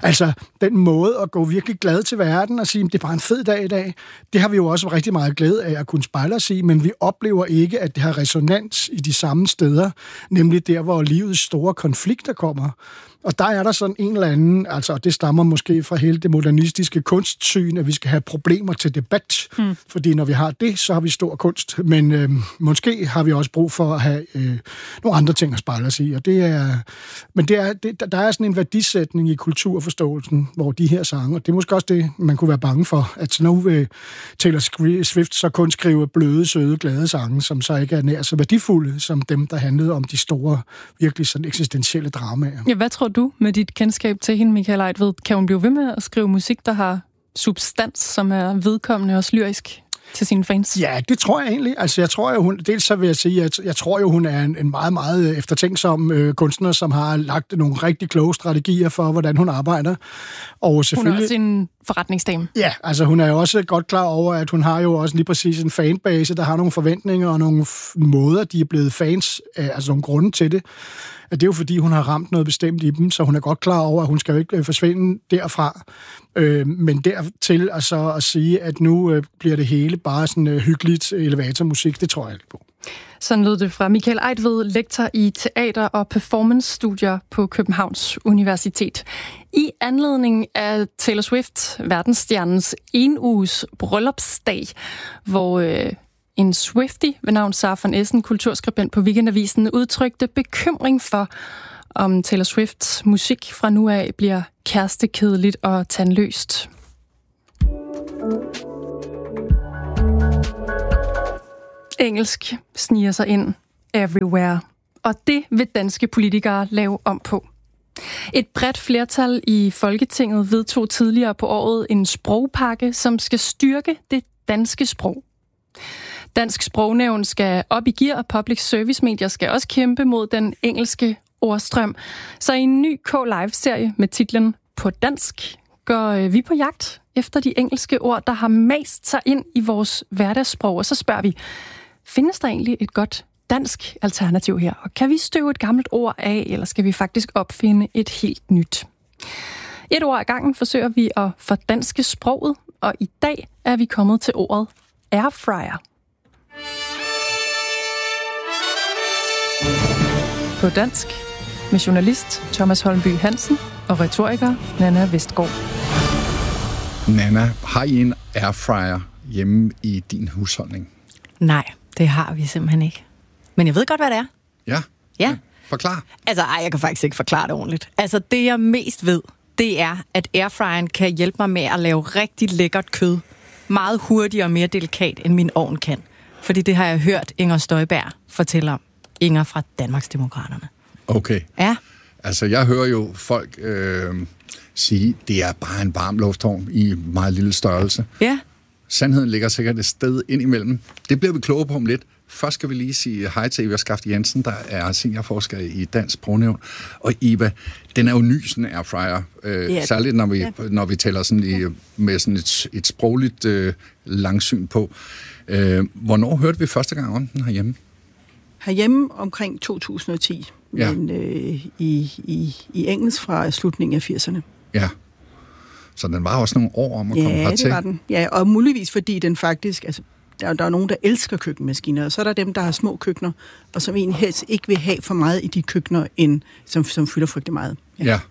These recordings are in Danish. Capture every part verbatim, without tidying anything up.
Altså, den måde at gå virkelig glad til verden og sige, det er bare en fed dag i dag, det har vi jo også rigtig meget glæde af at kunne spejle os i, men vi oplever ikke, at det har resonans i de samme steder, nemlig der, hvor livets store konflikter kommer. Og der er der sådan en eller anden, altså det stammer måske fra hele det modernistiske kunstsyn, at vi skal have problemer til debat, hmm. fordi når vi har det, så har vi stor kunst. Men øh, måske har vi også brug for at have øh, nogle andre ting at spejle os i. Og det er, men det er, det, der er sådan en værdisætning i kulturforståelsen, hvor de her sange, og det er måske også det, man kunne være bange for, at nu vil Taylor Swift så kun skrive bløde, søde, glade sange, som så ikke er nær så værdifulde, som dem, der handlede om de store, virkelig sådan eksistentielle dramaer. Ja, hvad tror du med dit kendskab til hende, Michael Eigtved? Kan hun blive ved med at skrive musik, der har substans, som er vedkommende og lyrisk til sine fans? Ja, det tror jeg egentlig. Altså, jeg tror jo, hun, dels så vil jeg sige, at jeg tror jo, hun er en, en meget, meget eftertænksom øh, kunstner, som har lagt nogle rigtig kloge strategier for, hvordan hun arbejder. Og selvfølgelig... Hun er også en forretningsdame. Ja, altså hun er jo også godt klar over, at hun har jo også lige præcis en fanbase, der har nogle forventninger og nogle f- måder, de er blevet fans af, altså nogle grunde til det. Det er jo fordi, hun har ramt noget bestemt i dem, så hun er godt klar over, at hun skal jo ikke forsvinde derfra. Øh, men dertil altså at sige, at nu øh, bliver det hele bare sådan øh, hyggeligt elevatormusik, det tror jeg ikke på. Sådan lød det fra Michael Eigtved, lektor i teater- og performance-studier på Københavns Universitet. I anledning af Taylor Swift, verdensstjernens en-uges bryllupsdag, hvor... Øh, En Swiftie ved navn Sara von Essen, kulturskribent på Weekendavisen, udtrykte bekymring for, om Taylor Swifts musik fra nu af bliver kærestekedeligt og tandløst. Engelsk sniger sig ind everywhere, og det vil danske politikere lave om på. Et bredt flertal i Folketinget vedtog tidligere på året en sprogpakke, som skal styrke det danske sprog. Dansk Sprognævn skal op i gear, og public service medier skal også kæmpe mod den engelske ordstrøm. Så i en ny K-Live-serie med titlen På dansk går vi på jagt efter de engelske ord, der har mast sig ind i vores hverdagssprog. Og så spørger vi, findes der egentlig et godt dansk alternativ her? Og kan vi støve et gammelt ord af, eller skal vi faktisk opfinde et helt nyt? Et ord ad gangen forsøger vi at fordanske sproget, og i dag er vi kommet til ordet airfryer. På dansk med journalist Thomas Holmby Hansen og retoriker Nanna Vestgaard. Nanna, har I en airfryer hjemme i din husholdning? Nej, det har vi simpelthen ikke. Men jeg ved godt, hvad det er. Ja? Ja. Forklar. Altså, ej, jeg kan faktisk ikke forklare det ordentligt. Altså, det jeg mest ved, det er, at airfryeren kan hjælpe mig med at lave rigtig lækkert kød. Meget hurtigere og mere delikat, end min ovn kan. Fordi det har jeg hørt Inger Støjberg fortælle om. Inger fra Danmarksdemokraterne. Okay. Ja. Altså, jeg hører jo folk øh, sige, det er bare en varm luftovn i meget lille størrelse. Ja. Sandheden ligger sikkert et sted ind imellem. Det bliver vi klogere på om lidt. Først skal vi lige sige hej til Eva Skaft Jensen, der er seniorforsker i Dansk Sprognævn. Og Eva, den er jo ny, sådan en airfryer. Øh, ja, særligt når vi, ja. når vi taler sådan i, med sådan et, et sprogligt øh, langsyn på. Øh, hvornår hørte vi første gang om den herhjemme? Herhjemme omkring to tusind og ti, ja. men øh, i, i, i engelsk fra slutningen af firserne. Ja, så den var også nogle år om at ja, komme hertil. Ja, det var den. Ja, og muligvis fordi den faktisk... Altså, der, der er nogen, der elsker køkkenmaskiner, og så er der dem, der har små køkkener, og som egentlig helst ikke vil have for meget i de køkkener, end, som, som fylder frygtelig meget. Ja. ja.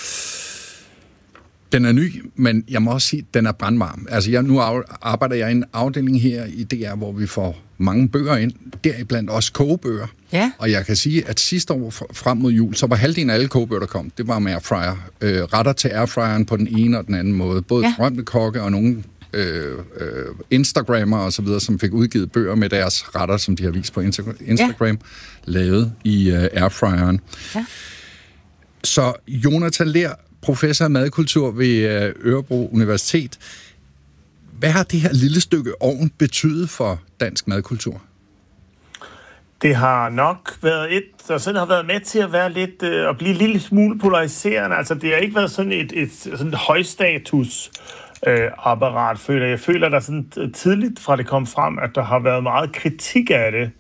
Den er ny, men jeg må også sige, at den er brandvarm. Altså, jeg, nu arbejder jeg i en afdeling her i D R, hvor vi får mange bøger ind, deriblandt også kogebøger. Ja. Og jeg kan sige, at sidste år frem mod jul, så var halvdelen af alle kogebøger, der kom, det var med airfryer. Øh, retter til airfryeren på den ene og den anden måde. Både ja. berømte kokke og nogle øh, øh, Instagrammer og så videre, som fik udgivet bøger med deres retter, som de har vist på Instagram, ja. lavet i øh, airfryeren. Ja. Så Jonathan Ler, professor i madkultur ved Örebro Universitet. Hvad har det her lille stykke ovn betydet for dansk madkultur? Det har nok været et, der sådan har været med til at være lidt, øh, at blive en lille smule polariserende. Altså, det har ikke været sådan et, et, sådan et højstatus øh, apparat, føler jeg. Jeg føler, der sådan tidligt fra det kom frem, at der har været meget kritik af det.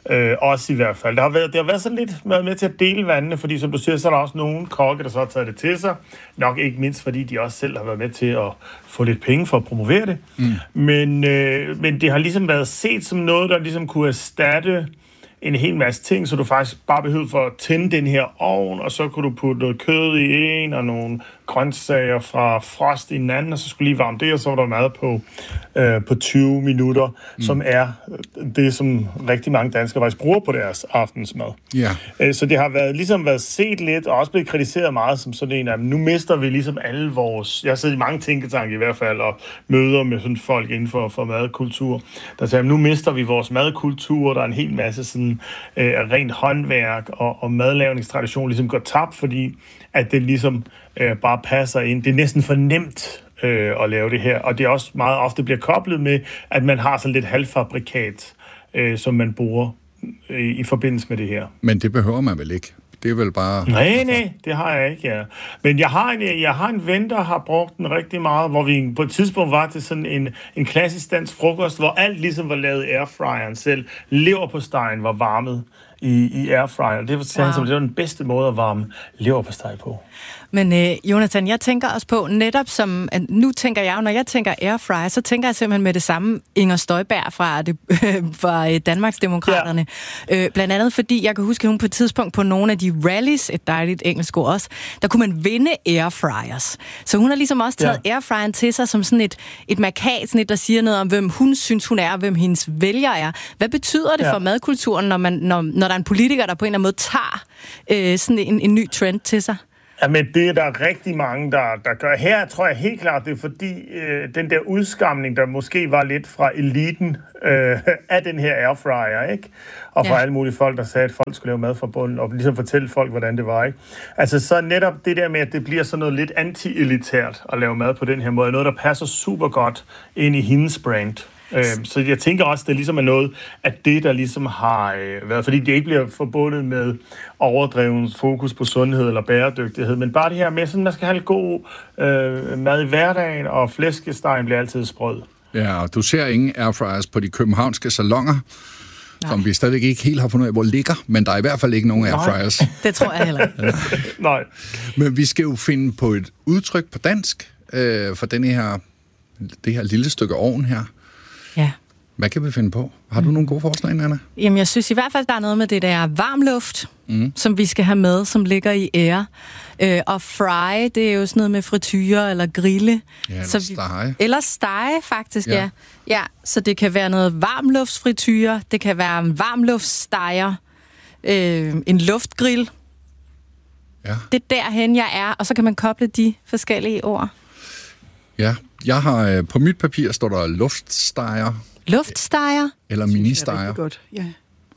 Øh, også i hvert fald. Det har været, det har været sådan lidt med, med til at dele vandene, fordi som du siger, så er der også nogle kokke, der så har taget det til sig. Nok ikke mindst, fordi de også selv har været med til at få lidt penge for at promovere det. Mm. Men, øh, men det har ligesom været set som noget, der ligesom kunne erstatte en hel masse ting, så du faktisk bare behøvede for at tænde den her ovn, og så kunne du putte noget kød i en, og nogle grøntsager fra frost i en anden, og så skulle lige varme det, og så var der mad på, øh, på tyve minutter, mm. som er det, som rigtig mange danskere faktisk bruger på deres aftensmad. Yeah. Så det har været, ligesom været set lidt, og også blevet kritiseret meget som sådan en af, nu mister vi ligesom alle vores, jeg har siddet i mange tænketanke i hvert fald, og møder med sådan folk inden for, for madkultur, der siger, nu mister vi vores madkultur, der er en hel masse sådan øh, rent håndværk og, og madlavningstradition ligesom går tabt, fordi at det ligesom øh, bare passer ind. Det er næsten for nemt øh, at lave det her, og det er også meget ofte bliver koblet med, at man har sådan lidt halvfabrikat, øh, som man bruger øh, i forbindelse med det her. Men det behøver man vel ikke? Det er vel bare... Nej, nej, det har jeg ikke, ja. Men jeg har en, jeg har en ven, der har brugt den rigtig meget, hvor vi på et tidspunkt var til sådan en, en klassisk dansk frokost, hvor alt ligesom var lavet i airfryeren selv. Leverpostejn var varmet i, i airfryeren. Det var, wow. som, det var den bedste måde at varme leverpostej på. Men øh, Jonathan, jeg tænker også på, netop som, nu tænker jeg jo, når jeg tænker airfryer, så tænker jeg simpelthen med det samme Inger Støjberg fra, det, fra Danmarksdemokraterne. Ja. Øh, blandt andet fordi, jeg kan huske, at hun på et tidspunkt på nogle af de rallies, et dejligt engelsk ord også, der kunne man vinde airfryers. Så hun har ligesom også taget ja. airfryeren til sig som sådan et, et markat, sådan et, der siger noget om, hvem hun synes, hun er, og hvem hendes vælger er. Hvad betyder det ja. for madkulturen, når, man, når, når der er en politiker, der på en eller anden måde tager øh, sådan en, en ny trend til sig? Ja, men det er der rigtig mange, der, der gør. Her tror jeg helt klart, det er fordi øh, den der udskamning, der måske var lidt fra eliten øh, af den her airfryer, ikke? Og fra ja. alle mulige folk, der sagde, at folk skulle lave mad fra bunden, og ligesom fortælle folk, hvordan det var, ikke? Altså så netop det der med, at det bliver sådan noget lidt anti-elitært at lave mad på den her måde, noget, der passer super godt ind i hendes brand. Så jeg tænker også, at det ligesom er noget af det, der ligesom har øh, været, fordi det ikke bliver forbundet med overdreven fokus på sundhed eller bæredygtighed, men bare det her med, sådan, man skal have lidt god øh, mad i hverdagen, og flæskestegen bliver altid sprød. Ja, og du ser ingen airfryers på de københavnske salonger, Nej. som vi stadigvæk ikke helt har fundet ud af, hvor ligger, men der er i hvert fald ikke nogen airfryers. Det tror jeg heller ikke. Nej. Men vi skal jo finde på et udtryk på dansk øh, for denne her, det her lille stykke ovn her. Ja. Hvad kan vi finde på? Har du mm. nogle gode forslag, Anna? Jamen, jeg synes i hvert fald, der er noget med det der varmluft, mm. som vi skal have med, som ligger i air. Øh, og fry, det er jo sådan noget med frityre eller grille. Ja, eller så vi, stege. Eller stege, faktisk, ja. ja. Ja, så det kan være noget varmluftsfrityre, det kan være en varmluftssteger, øh, en luftgrill. Ja. Det er derhen, jeg er, og så kan man koble de forskellige ord. Ja, jeg har på mit papir står der luftsteger. Luftsteger? Eller ministeger. Det er godt, ja.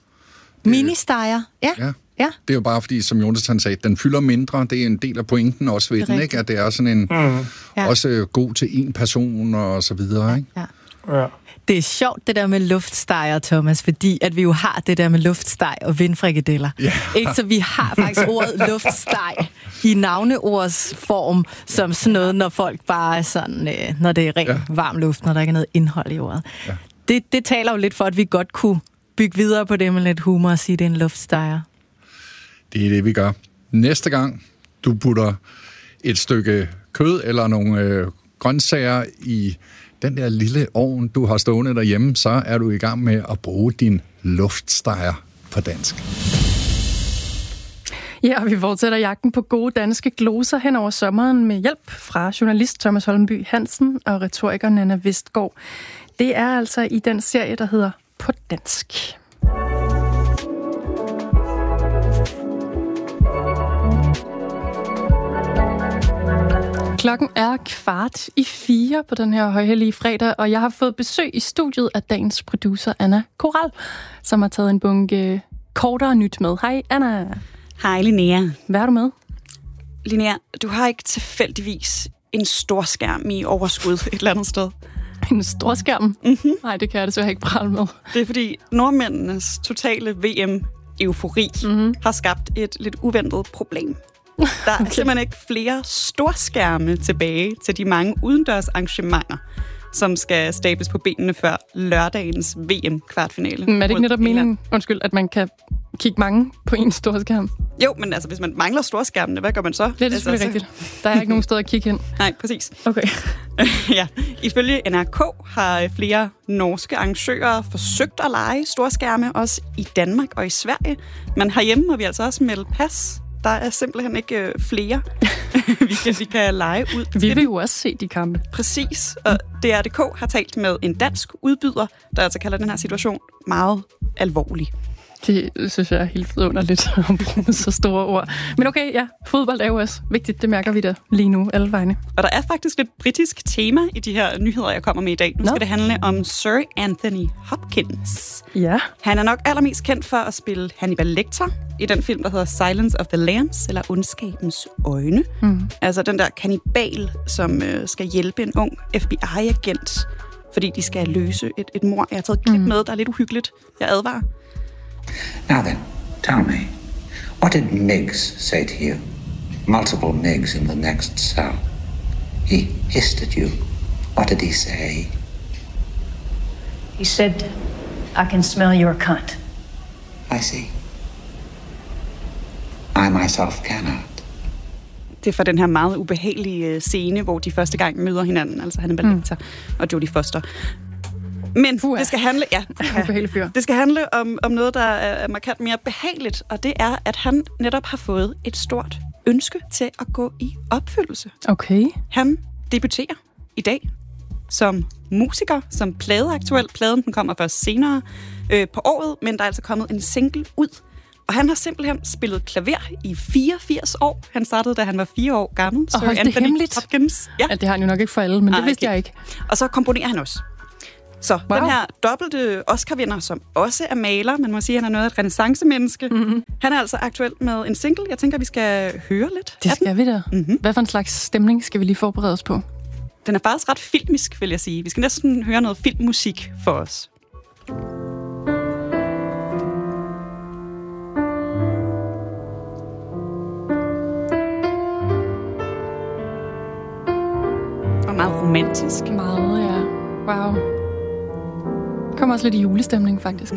Ministeger, ja. ja. Ja. Det er jo bare fordi, som Jonathan sagde, den fylder mindre. Det er en del af pointen også ved den, ikke? At det er sådan en, mm. også god til en person og så videre, ikke? Ja. Ja. Det er sjovt, det der med luftsteger, Thomas, fordi at vi jo har det der med luftsteg og vindfrikadeller. Yeah. Ikke? Så vi har faktisk ordet luftsteg i navneords form, som sådan noget, når folk bare er sådan, øh, når det er ren ja. varm luft, når der ikke er noget indhold i ordet. Ja. Det, det taler jo lidt for, at vi godt kunne bygge videre på det med lidt humor og sige, at det er en luftsteger. Det er det, vi gør. Næste gang, du putter et stykke kød eller nogle øh, grøntsager i den der lille ovn, du har stående derhjemme, så er du i gang med at bruge din luftsteger på dansk. Ja, og vi fortsætter jagten på gode danske gloser hen over sommeren med hjælp fra journalist Thomas Holmby Hansen og retoriker Nanna Vestgaard. Det er altså i den serie, der hedder På Dansk. Klokken er kvart i fire på den her højhellige fredag, og jeg har fået besøg i studiet af dagens producer, Anna Koral, som har taget en bunke kortere nyt med. Hej, Anna. Hej, Linnea. Hvad er du med? Linnea, du har ikke tilfældigvis en stor skærm i overskud et eller andet sted? En stor skærm? Mm-hmm. Nej, det kan jeg desværre ikke prale med. Det er fordi nordmændenes totale V M-eufori mm-hmm. har skabt et lidt uventet problem. Der er okay. simpelthen ikke flere storskærme tilbage til de mange udendørs arrangementer, som skal stables på benene før lørdagens V M-kvartfinale. Men er det ikke netop meningen, undskyld, at man kan kigge mange på en stor skærm? Jo, men altså, hvis man mangler storskærmene, hvad gør man så? Det er selvfølgelig altså, rigtigt. Der er ikke nogen steder at kigge hen. Nej, præcis. Okay. Ja, ifølge N R K har flere norske arrangører forsøgt at lege storskærme, også i Danmark og i Sverige. Men herhjemme må vi altså også melde pas. Der er simpelthen ikke øh, flere, vi, kan, vi kan lege ud. Vi vil jo også se de kampe. Præcis, og D R D K har talt med en dansk udbyder, der altså kalder den her situation meget alvorlig. Det synes jeg er helt underligt at bruge så store ord. Men okay, ja, fodbold er jo også vigtigt. Det mærker vi da lige nu, alle vegne. Og der er faktisk et britisk tema i de her nyheder, jeg kommer med i dag. Nu Nå. skal det handle om Sir Anthony Hopkins. Ja. Han er nok allermest kendt for at spille Hannibal Lecter i den film, der hedder Silence of the Lambs, eller Ondskabens Øjne. Mm. Altså den der kannibal, som øh, skal hjælpe en ung F B I-agent, fordi de skal løse et, et mord. Jeg har taget et klip mm. med, der er lidt uhyggeligt. Jeg advarer. Now then, tell me, what did Miggs say to you? Multiple Miggs in the next cell. He hissed at you. What did he say? He said, I can smell your cunt. I see. I myself cannot. Det er for den her meget ubehagelige scene, hvor de første gang møder hinanden, altså Hannibal Lecter mm. og Jodie Foster. Men Fuh, det skal handle, ja, ja, det skal handle om, om noget, der er markant mere behageligt, og det er, at han netop har fået et stort ønske til at gå i opfyldelse. Okay. Han debuterer i dag som musiker, som pladeaktuel. Pladen den kommer først senere øh, på året, men der er altså kommet en single ud. Og han har simpelthen spillet klaver i fireogfirs år. Han startede, da han var fire år gammel. Og holdt det hemmeligt? Hopkins. Ja. Ja, det har han jo nok ikke for alle, men ah, det vidste okay. jeg ikke. Og så komponerer han også. Så wow. Den her dobbelte Oscar-vinder, som også er maler, man må sige, at han er noget af et renæssancemenneske. Mm-hmm. Han er altså aktuel med en single. Jeg tænker, vi skal høre lidt. Det skal vi da. Mm-hmm. Hvad for en slags stemning skal vi lige forberede os på? Den er faktisk ret filmisk, vil jeg sige. Vi skal næsten høre noget filmmusik for os. Og meget romantisk. Meget, ja. Wow. Kommer også lidt i julestemning, faktisk.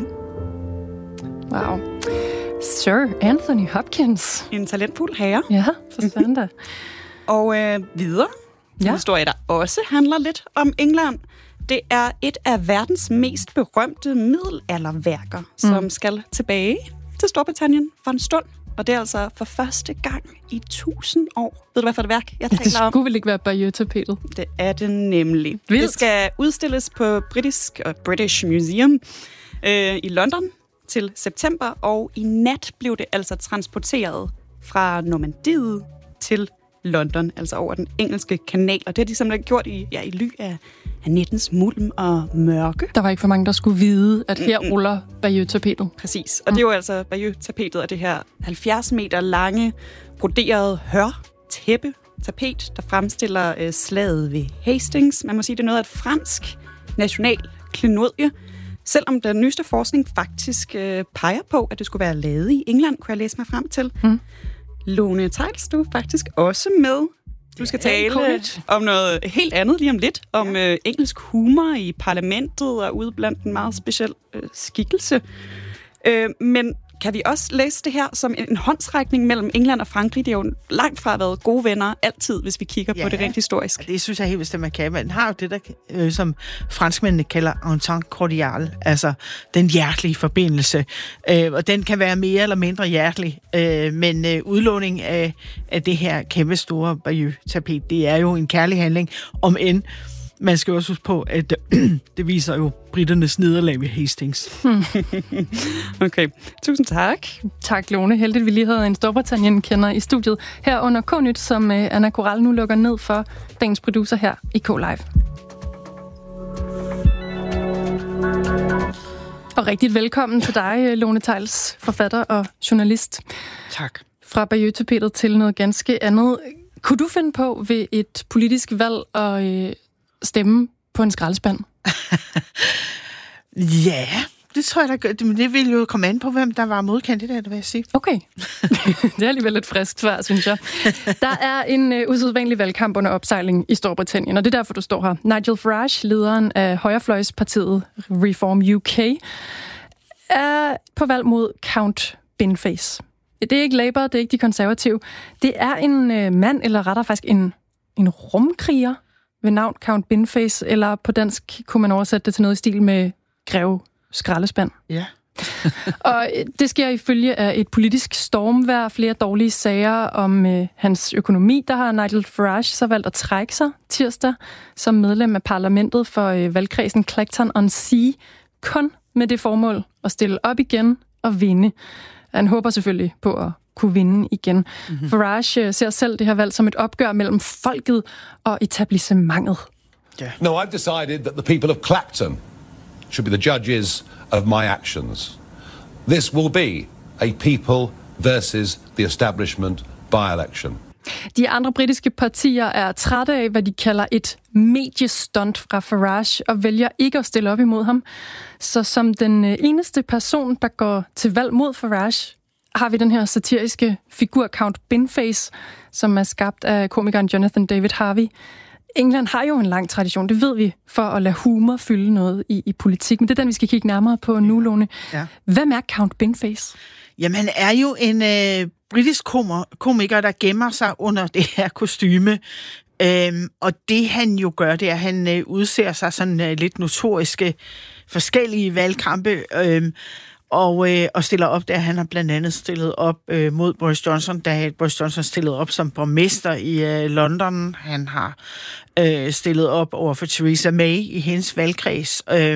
Wow. Sir Anthony Hopkins. En talentfuld herre. Ja, for sådan da. Og øh, videre. En ja. historie, der også handler lidt om England. Det er et af verdens mest berømte middelalderværker, mm. som skal tilbage til Storbritannien for en stund. Og det er altså for første gang i tusind år. Ved du, hvad for et værk, jeg taler om? Det skulle vel ikke være Bayeux-tapetet? Det er det nemlig. Vildt. Det skal udstilles på British, uh, British Museum øh, i London til september, og i nat blev det altså transporteret fra Normandiet til London, altså over den engelske kanal. Og det har de simpelthen gjort i, ja, i ly af, af nettens mulm og mørke. Der var ikke for mange, der skulle vide, at her Mm-mm. ruller Bayeux-tapetet. Præcis. Og mm. det er jo altså Bayeux-tapetet af det her halvfjerds meter lange, broderede hør-tæppe, tapet, der fremstiller øh, slaget ved Hastings. Man må sige, det er noget af et fransk national klenodie. Selvom den nyeste forskning faktisk øh, peger på, at det skulle være lavet i England, kunne jeg læse mig frem til. Mm. Lone Theils, du er faktisk også med. Du skal tale om noget helt andet lige om lidt. Om ja. øh, engelsk humor i parlamentet og ude blandt en meget speciel øh, skikkelse. Øh, men kan vi også læse det her som en håndsrækning mellem England og Frankrig? Det er jo langt fra været gode venner altid, hvis vi kigger ja, på det rent historisk. Det synes jeg helt bestemt, man kan. Man har jo det, der, øh, som franskmændene kalder entente cordiale, altså den hjertelige forbindelse. Øh, og den kan være mere eller mindre hjertelig. Øh, men øh, udlåning af, af det her kæmpe store Bayeux-tapet, det er jo en kærlig handling, om end man skal også huske på, at det viser jo britternes nederlag ved Hastings. Okay, tusind tak. Tak, Lone. Heldigt, vi lige havde en Storbritannien-kender i studiet her under K-Nyt, som Anna Koral nu lukker ned for dagens producer her i K-Live. Og rigtig velkommen til dig, Lone Theils, forfatter og journalist. Tak. Fra Bayeux-tapetet til noget ganske andet. Kunne du finde på ved et politisk valg at øh, stemme på en skraldespand? Ja, det tror jeg, der, det, det ville jo komme an på, hvem der var modkandidat, vil jeg sige. Okay. Det er alligevel et frisk svar, synes jeg. Der er en uh, usædvanlig valgkamp under opsejling i Storbritannien, og det er derfor, du står her. Nigel Farage, lederen af højrefløjspartiet Reform U K, er på valg mod Count Binface. Det er ikke Labour, det er ikke de konservative. Det er en uh, mand, eller rettere faktisk en, en rumkriger ved navn Count Binface, eller på dansk kunne man oversætte det til noget i stil med Greve Skraldespand. Ja. Og det sker ifølge af et politisk stormvejr, flere dårlige sager om øh, hans økonomi. Der har Nigel Farage så valgt at trække sig tirsdag som medlem af parlamentet for øh, valgkredsen Clacton-on-Sea, kun med det formål at stille op igen og vinde. Han håber selvfølgelig på at kunne vinde igen. Mm-hmm. Farage øh, ser selv det her valg som et opgør mellem folket og etablissementet. Yeah. No, I've decided that the people of Clacton should be the judges of my actions. This will be a people versus the establishment by-election. De andre britiske partier er trætte af, hvad de kalder et mediestunt fra Farage, og vælger ikke at stille op imod ham. Så som den eneste person, der går til valg mod Farage, har vi den her satiriske figur Count Binface, som er skabt af komikeren Jonathan David Harvey. England har jo en lang tradition, det ved vi, for at lade humor fylde noget i, i politik. Men det er den, vi skal kigge nærmere på nu, Lone. Ja. Hvem er Count Binface? Jamen, han er jo en øh, britisk komiker, komiker, der gemmer sig under det her kostyme. Øhm, og det han jo gør, det er, at han øh, udser sig sådan øh, lidt notoriske forskellige valgkampe, øh, og, øh, og stiller op der. Han har blandt andet stillet op øh, mod Boris Johnson, da Boris Johnson stillede op som borgmester i øh, London. Han har øh, stillet op over for Theresa May i hendes valgkreds, øh,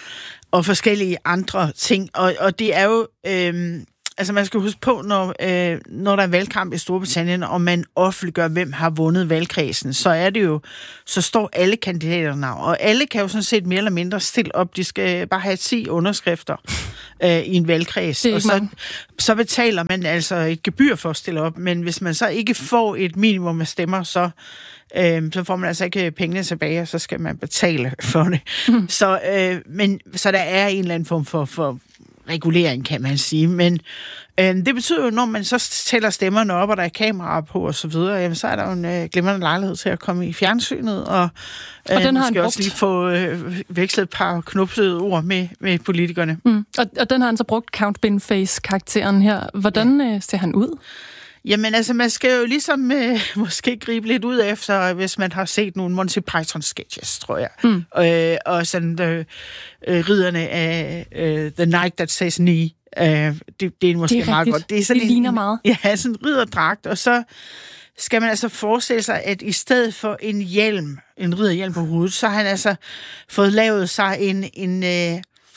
og forskellige andre ting. Og, og det er jo... Øh, altså man skal huske på, når, øh, når der er valgkamp i Storbritannien, og man offentliggør, hvem har vundet valgkredsen, så er det jo, så står alle kandidaterne, og alle kan jo sådan set mere eller mindre stille op. De skal bare have ti underskrifter øh, i en valgkreds, og så, så betaler man altså et gebyr for at stille op, men hvis man så ikke får et minimum af stemmer, så øh, så får man altså ikke pengene tilbage, og så skal man betale for det. Mm. Så, øh, men, så der er en eller anden form for, for regulering, kan man sige. Men øh, det betyder jo, når man så tæller stemmerne op, og der er kameraer på og så videre, jamen, så er der jo en øh, glimrende lejlighed til at komme i fjernsynet, og, øh, og den har skal også lige få øh, vekslet et par knupsede ord med, med politikerne. Mm. Og, og den har han så brugt, Count Binface-karakteren her. Hvordan øh, ser han ud? Jamen altså, man skal jo ligesom øh, måske gribe lidt ud efter, hvis man har set nogle Monty Python-sketches, tror jeg. Mm. Øh, og sådan øh, øh, ridderne af øh, The Night That Says Knee. Øh, det, det er måske det er meget rigtigt. godt. Det, er sådan det en, ligner meget. Ja, sådan en ridderdragt, og så skal man altså forestille sig, at i stedet for en hjelm, en ridderhjelm på hovedet, så har han altså fået lavet sig en... en øh,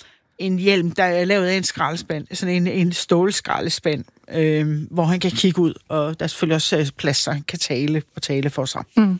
en hjelm, der er lavet af en skraldespand, sådan en, en stålskraldespand, øh, hvor han kan kigge ud, og der er selvfølgelig også plads, så han kan tale og tale for sig. Mm.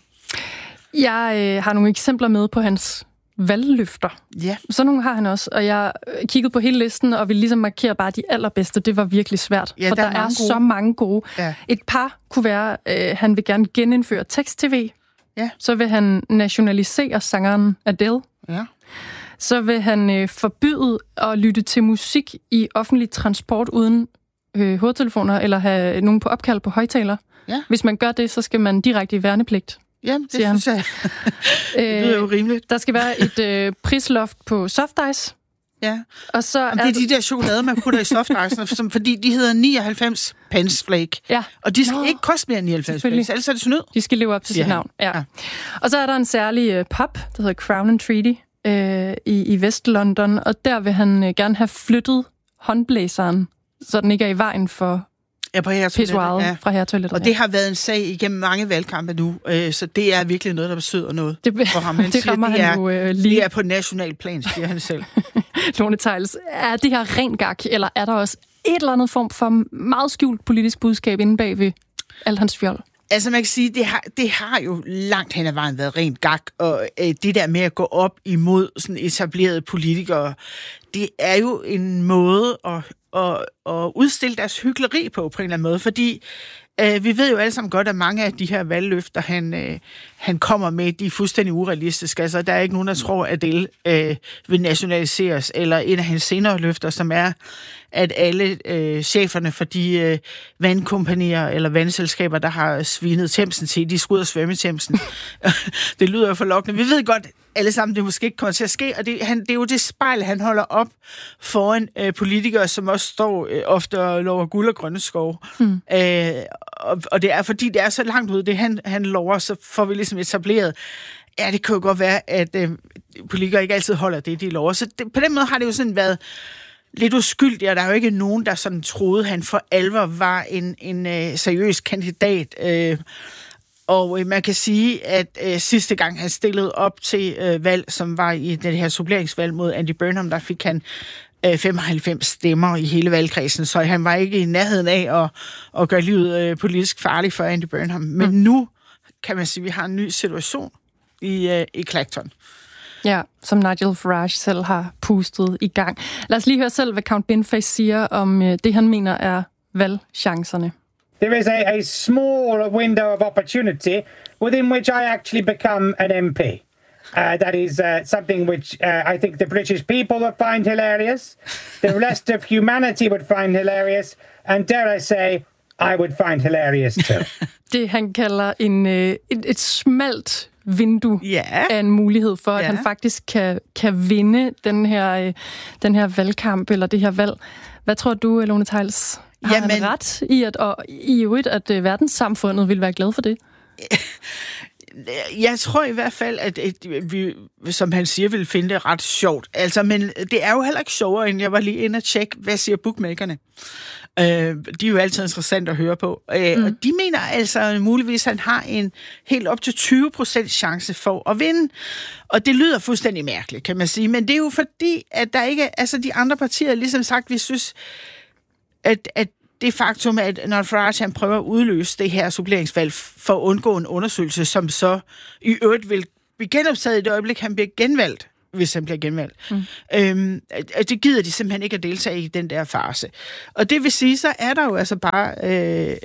Jeg øh, har nogle eksempler med på hans valgløfter. Ja. Sådan nogle har han også, og jeg kiggede på hele listen, og ville ligesom markere bare de allerbedste. Det var virkelig svært, ja, for der, der er, er så mange gode. Ja. Et par kunne være, øh, han vil gerne genindføre tekst-tv. Ja. Så vil han nationalisere sangeren Adele. Ja. Så vil han øh, forbyde at lytte til musik i offentlig transport uden øh, hovedtelefoner, eller have nogen på opkald på højtaler. Ja. Hvis man gør det, så skal man direkte i værnepligt. Jamen, det synes jeg. Det lyder jo rimeligt. Der skal være et øh, prisloft på softice. Ja. Og så Jamen, det er de der chokolade, man putter i softice, som, fordi de hedder nioghalvfems pence flake. Ja. Og de skal Nå. ikke koste mere end nioghalvfems pence, ellers er det snyd. De skal leve op til sit navn. Ja. Ja. Og så er der en særlig øh, pub, der hedder Crown and Treaty, i, i Vest-London, og der vil han øh, gerne have flyttet håndblæseren, så den ikke er i vejen for ja, på pissoiret ja. fra herretoilettet. Og det har været en sag igennem mange valgkampe nu, øh, så det er virkelig noget, der betyder noget det, for ham. Han det siger, rammer det er, han jo øh, lige. Det er på national plan, siger han selv. Lone Theils, er det her ren gak, eller er der også et eller andet form for meget skjult politisk budskab inde bag ved alt hans fjol? Altså man kan sige, det har, det har jo langt hen ad vejen været rent gak, og øh, det der med at gå op imod sådan etablerede politikere, det er jo en måde at, at, at udstille deres hykleri på, på en eller anden måde, fordi Uh, vi ved jo alle sammen godt, at mange af de her valgløfter, han, uh, han kommer med, de er fuldstændig urealistiske. Altså, der er ikke nogen, der tror, at det uh, vil nationaliseres. Eller en af hans senere løfter, som er, at alle uh, cheferne for de uh, vandkompanier eller vandselskaber, der har svinet Themsen til, de skal ud og svømme i Themsen. Det lyder jo forlokkende. Vi ved godt, alle sammen, det måske ikke kommer til at ske, og det, han, det er jo det spejl, han holder op foran øh, politikere, som også står øh, ofte og lover guld og grønne skove. Mm. Øh, og, og det er, fordi det er så langt ud, det han, han lover, så får vi ligesom etableret, ja, det kan jo godt være, at øh, politikere ikke altid holder det, de lover. Så det, på den måde har det jo sådan været lidt uskyldigt, og der er jo ikke nogen, der sådan troede, han for alvor var en, en øh, seriøs kandidat. Øh, Og øh, man kan sige, at øh, sidste gang han stillede op til øh, valg, som var i det her suppleringsvalg mod Andy Burnham, der fik han øh, femoghalvfems stemmer i hele valgkredsen, så han var ikke i nærheden af at, at gøre livet øh, politisk farligt for Andy Burnham. Men mm. nu kan man sige, at vi har en ny situation i, øh, i Clacton. Ja, som Nigel Farage selv har pustet i gang. Lad os lige høre selv, hvad Count Binface siger om øh, det, han mener er valgchancerne. There is a, a small window of opportunity within which I actually become an M P. Uh, that is uh, something which uh, I think the British people would find hilarious, the rest of humanity would find hilarious, and dare I say, I would find hilarious too. Det han kalder en, øh, et, et smalt vindue yeah. af en mulighed for, at yeah. han faktisk kan, kan vinde den her, øh, den her valgkamp, eller det her valg. Hvad tror du, Lone Theils? Har Jamen, han ret i, at, og i øvrigt, at uh, verdenssamfundet vil være glad for det? Jeg tror i hvert fald, at, at vi, som han siger, vil finde det ret sjovt. Altså, men det er jo heller ikke sjovere, end jeg var lige inde og tjekke, hvad siger bookmakerne. Uh, de er jo altid interessant at høre på. Uh, mm. Og de mener altså muligvis, at han har en helt op til tyve procent chance for at vinde. Og det lyder fuldstændig mærkeligt, kan man sige. Men det er jo fordi, at der ikke... Altså, de andre partier, ligesom sagt, vi synes... At, at det faktum, at når Farage han prøver at udløse det her suppleringsvalg for at undgå en undersøgelse, som så i øvrigt vil blive genoptaget i det øjeblik, han bliver genvalgt, hvis han bliver genvalgt. Mm. Øhm, at det gider de simpelthen ikke at deltage i den der fase. Og det vil sige, så er der jo altså bare øh,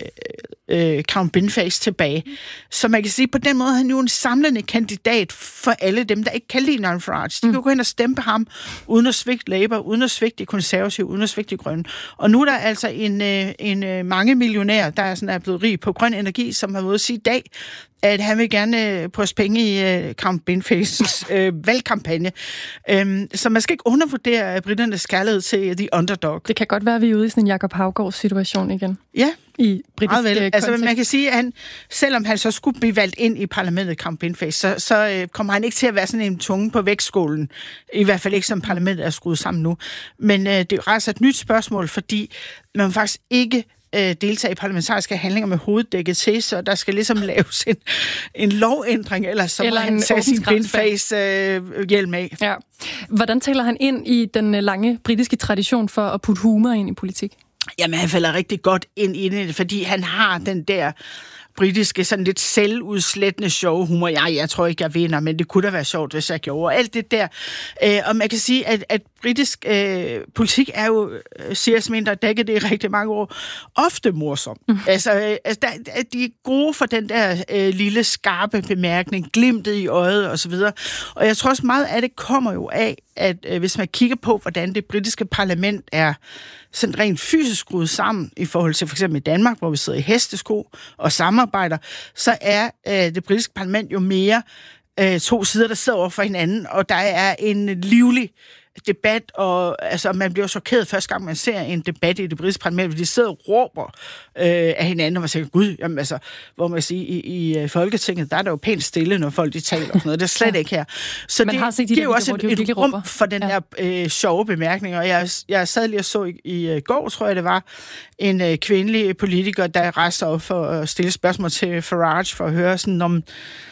øh, Count Binface tilbage. Så man kan sige, på den måde er han jo en samlende kandidat for alle dem, der ikke kan lide Nigel Farage. De mm. kan jo gå hen og stemme ham, uden at svigte Labour, uden at svigte de konservative, uden at svigte de grønne. Og nu er der altså en, øh, en øh, mange millionær, der er, sådan, er blevet rig på grøn energi, som har været at sige i dag, at han vil gerne øh, poste penge i øh, Count Binfaces øh, valgkampagne. Øhm, så man skal ikke undervurdere britternes kærlighed til The Underdog. Det kan godt være, at vi er ude i sådan en Jacob Haugaards situation igen. Ja, i britisk vel. kontekst. Altså, man kan sige, at han, selvom han så skulle blive valgt ind i parlamentet, Count Binface, så, så øh, kommer han ikke til at være sådan en tunge på vægtskålen. I hvert fald ikke, som parlamentet er skruet sammen nu. Men øh, det rejser et nyt spørgsmål, fordi man faktisk ikke deltage i parlamentariske handlinger med hovedet dækket til, så der skal ligesom laves en, en lovændring, eller så eller må han tage sin Binface-hjelm øh, af. Ja. Hvordan taler han ind i den lange britiske tradition for at putte humor ind i politik? Jamen, han falder rigtig godt ind i det, fordi han har den der britiske, sådan lidt selvudslættende sjove humor. Ja, jeg tror ikke, jeg vinder, men det kunne da være sjovt, hvis jeg gjorde. Og alt det der. Øh, og man kan sige, at, at britisk øh, politik er jo, siger jeg mindre, dækket det i rigtig mange år, ofte morsom. Mm. Altså, øh, altså der, de er gode for den der øh, lille, skarpe bemærkning, glimtet i øjet og så videre. Og jeg tror også meget af det kommer jo af, at øh, hvis man kigger på, hvordan det britiske parlament er sådan rent fysisk skruet sammen i forhold til for eksempel i Danmark, hvor vi sidder i hestesko og samarbejder, så er øh, det britiske parlament jo mere øh, to sider, der sidder over for hinanden, og der er en livlig debat, og altså, man bliver chokeret første gang, man ser en debat i det britiske parlament, hvor de sidder og råber øh, af hinanden, og man siger, gud, jamen, altså, hvor man siger, i, i Folketinget, der er der jo pænt stille, når folk de taler og sådan noget. Det er slet ikke her. Så man det har set de giver jo også et, et rum for den ja. der øh, sjove bemærkning, og jeg, jeg sad lige og så i, i går, tror jeg det var, en øh, kvindelig politiker, der rejste op for at stille spørgsmål til Farage, for at høre sådan om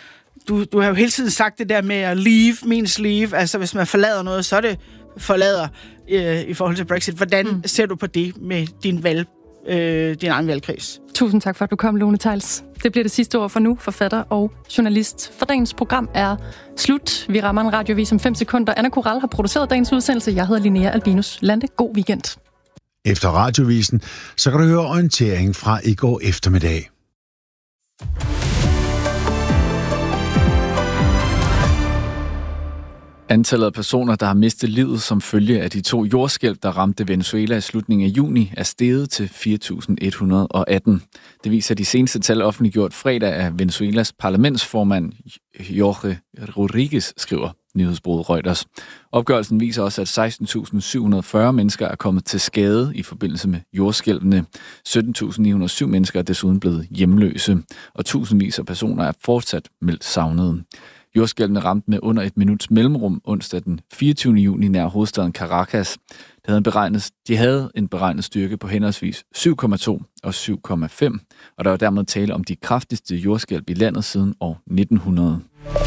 Du, du har jo hele tiden sagt det der med at leave means leave. Altså, hvis man forlader noget, så er det forlader øh, i forhold til Brexit. Hvordan mm. ser du på det med din, valg, øh, din egen valgkreds? Tusind tak for, at du kom, Lone Theils. Det bliver det sidste ord for nu. Forfatter og journalist. For dagens program er slut. Vi rammer en radiovis om fem sekunder. Anna Koral har produceret dagens udsendelse. Jeg hedder Linnea Albinus Lande. God weekend. Efter radiovisen, så kan du høre orientering fra i går eftermiddag. Antallet af personer, der har mistet livet som følge af de to jordskælv, der ramte Venezuela i slutningen af juni, er steget til fire tusind et hundrede og atten. Det viser de seneste tal offentliggjort fredag af Venezuelas parlamentsformand Jorge Rodriguez, skriver nyhedsbureauet Reuters. Opgørelsen viser også, at seksten tusind syv hundrede og fyrre mennesker er kommet til skade i forbindelse med jordskælvene. sytten tusind ni hundrede og syv mennesker er desuden blevet hjemløse, og tusindvis af personer er fortsat meldt savnede. Jordskælvene ramte med under et minuts mellemrum onsdag den fireogtyvende juni nær hovedstaden Caracas. De havde en beregnet, de havde en beregnet styrke på henholdsvis syv komma to og syv komma fem, og der var dermed tale om de kraftigste jordskælv i landet siden år nitten hundrede.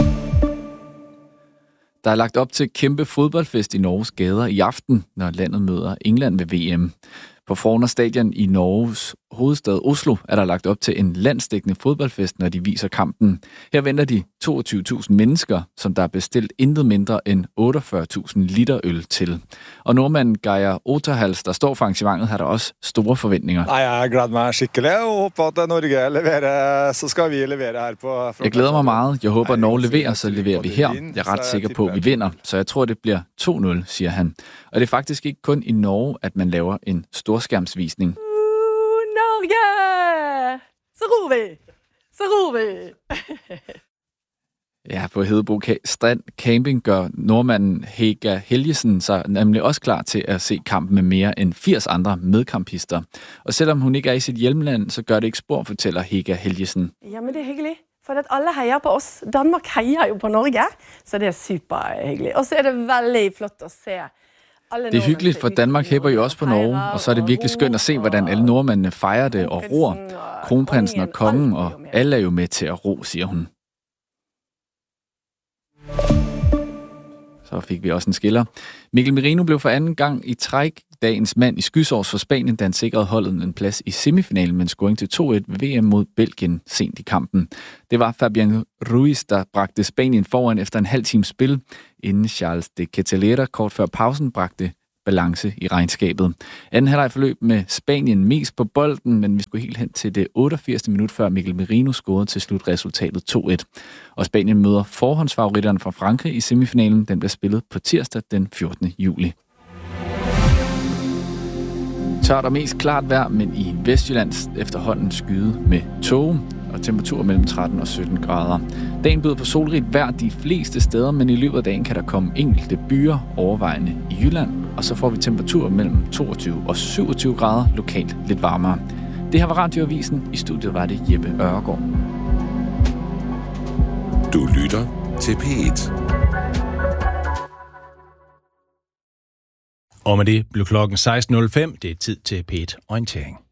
Der er lagt op til kæmpe fodboldfest i Norges gader i aften, når landet møder England ved V M. På Frogner Stadion i Norges hovedstad Oslo er der lagt op til en landsdækkende fodboldfest, når de viser kampen. Her venter de toogtyve tusind mennesker, som der er bestilt intet mindre end otteogfyrre tusind liter øl til. Og nordmanden Geir Otterhals, der står for arrangementet, har der også store forventninger. Nej, jeg glæder mig skikkelig og håber, at Norge leverer, så skal vi levere her på... Jeg glæder mig meget. Jeg håber, at Norge leverer, så leverer vi her. Jeg er ret sikker på, at vi vinder, så jeg tror, det bliver to nul, siger han. Og det er faktisk ikke kun i Norge, at man laver en storskærmsvisning. Uh, Norge! Så ro vi! Så ro vi! Ja, på Hedebo Strand Camping gør nordmanden Hega Helgesen sig nemlig også klar til at se kampen med mere end firs andre medkampister. Og selvom hun ikke er i sit hjemland, så gør det ikke spor, fortæller Hega Helgesen. Jamen, det er hyggeligt, for at alle hejer på os. Danmark hejer jo på Norge, så det er super hyggeligt. Og så er det veldig flot at se. Det er hyggeligt, for Danmark hæpper jo også på Norge, og så er det virkelig skønt at se, hvordan alle nordmændene fejrer det og ror. Kronprinsen og kongen, og alle er jo med til at ro, siger hun. Så fik vi også en skiller. Mikkel Merino blev for anden gang i træk dagens mand i skysårs for Spanien, da han sikrede holdet en plads i semifinalen med en scoring til to et ved V M mod Belgien sent i kampen. Det var Fabian Ruiz, der bragte Spanien foran efter en halv times spil, inden Charles de Ketelera kort før pausen bragte balance i regnskabet. Anden halvleg forløb med Spanien mest på bolden, men vi skulle helt hen til det otteogfirsindstyvende minut, før Mikkel Merino scorede til slutresultatet to et. Og Spanien møder forhåndsfavoritterne fra Frankrig i semifinalen. Den bliver spillet på tirsdag den fjortende juli. Tørt og mest klart vejr, men i Vestjylland efterhånden skyde med tåge og temperatur mellem tretten og sytten grader. Dagen byder på solrigt vejr de fleste steder, men i løbet af dagen kan der komme enkelte byer overvejende i Jylland, og så får vi temperatur mellem toogtyve og syvogtyve grader, lokalt lidt varmere. Det her var Radioavisen. I studiet var det Jeppe Ørgaard. Du lytter til P et. Og med det blev klokken seksten nul fem. Det er tid til P et Orientering.